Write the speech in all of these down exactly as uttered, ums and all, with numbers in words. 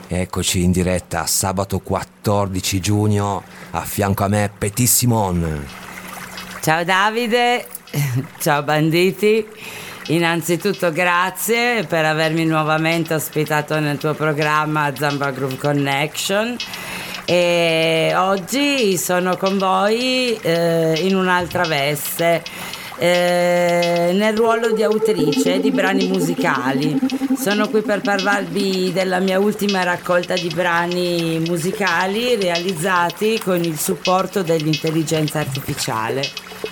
Eccoci in diretta sabato quattordici giugno, a fianco a me Petit Simon. Ciao Davide, ciao banditi, innanzitutto grazie per avermi nuovamente ospitato nel tuo programma Zamba Groove Connection e oggi sono con voi eh, in un'altra veste. Eh, nel ruolo di autrice di brani musicali. Sono qui per parlarvi della mia ultima raccolta di brani musicali realizzati con il supporto dell'intelligenza artificiale.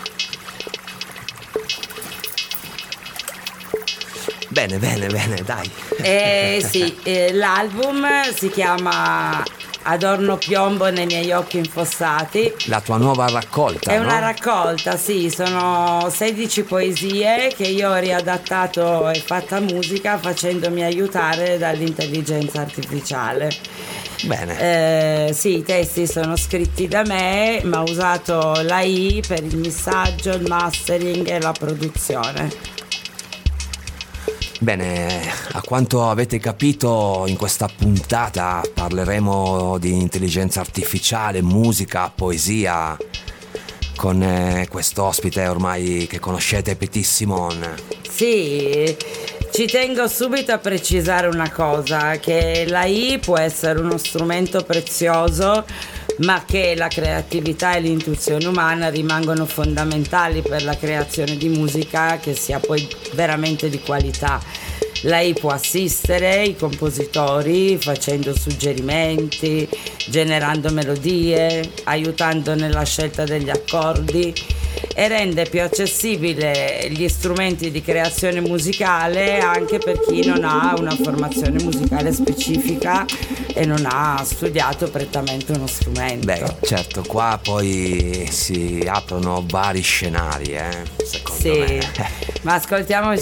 Bene, bene, bene, dai. Eh sì, eh, l'album si chiama Adorno piombo nei miei occhi infossati. La tua nuova raccolta, È no? una raccolta, sì, sono sedici poesie che io ho riadattato e fatta musica facendomi aiutare dall'intelligenza artificiale. Bene. Eh, sì, i testi sono scritti da me, ma ho usato l'A I per il missaggio, il mastering e la produzione. Bene, a quanto avete capito in questa puntata parleremo di intelligenza artificiale, musica, poesia con eh, quest'ospite ormai che conoscete, Petit Simon. Sì, ci tengo subito a precisare una cosa, che l'A I può essere uno strumento prezioso, ma che la creatività e l'intuizione umana rimangono fondamentali per la creazione di musica che sia poi veramente di qualità. L'A I può assistere i compositori facendo suggerimenti, generando melodie, aiutando nella scelta degli accordi e rende più accessibile gli strumenti di creazione musicale anche per chi non ha una formazione musicale specifica e non ha studiato prettamente uno strumento. Beh, certo, qua poi si aprono vari scenari, eh, secondo sì, me. ma ascoltiamoci